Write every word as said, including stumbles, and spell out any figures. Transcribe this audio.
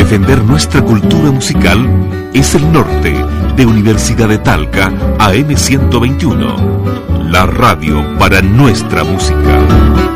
Defender nuestra cultura musical es el norte de Universidad de Talca A M ciento veintiuno, la radio para nuestra música.